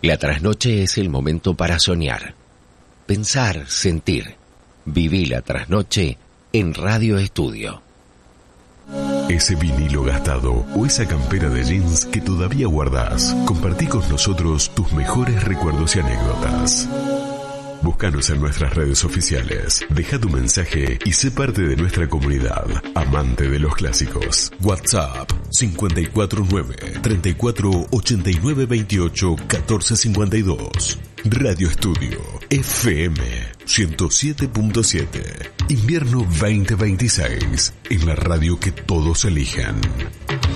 La trasnoche es el momento para soñar, pensar, sentir. Viví la trasnoche en Radio Estudio. Ese vinilo gastado o esa campera de jeans que todavía guardás. Compartí con nosotros tus mejores recuerdos y anécdotas. Búscanos en nuestras redes oficiales. Deja tu mensaje y sé parte de nuestra comunidad, amante de los clásicos. WhatsApp 549-3489-28-1452. Radio Estudio FM 107.7. Invierno 2026. En la radio que todos eligen.